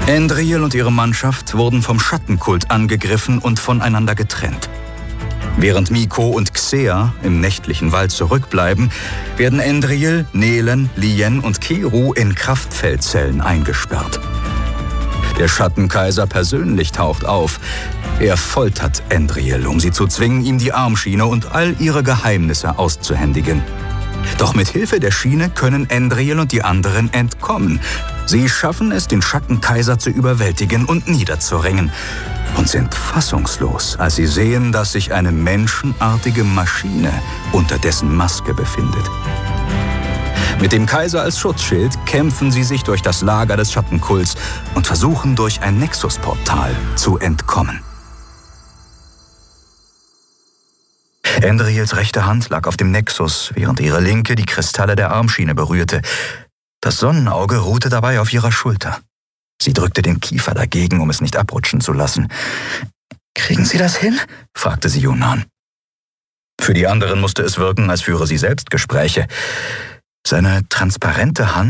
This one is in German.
Endril und ihre Mannschaft wurden vom Schattenkult angegriffen und voneinander getrennt. Während Miko und Xea im nächtlichen Wald zurückbleiben, werden Endril, Nelen, Lien und Keru in Kraftfeldzellen eingesperrt. Der Schattenkaiser persönlich taucht auf. Er foltert Endril, um sie zu zwingen, ihm die Armschiene und all ihre Geheimnisse auszuhändigen. Doch mit Hilfe der Schiene können Endril und die anderen entkommen. Sie schaffen es, den Schattenkaiser zu überwältigen und niederzuringen und sind fassungslos, als sie sehen, dass sich eine menschenartige Maschine unter dessen Maske befindet. Mit dem Kaiser als Schutzschild kämpfen sie sich durch das Lager des Schattenkults und versuchen, durch ein Nexusportal zu entkommen. Endrils rechte Hand lag auf dem Nexus, während ihre linke die Kristalle der Armschiene berührte. Das Sonnenauge ruhte dabei auf ihrer Schulter. Sie drückte den Kiefer dagegen, um es nicht abrutschen zu lassen. »Kriegen Sie das hin?« fragte sie Yunnan. Für die anderen musste es wirken, als führe sie Selbstgespräche. Seine transparente Hand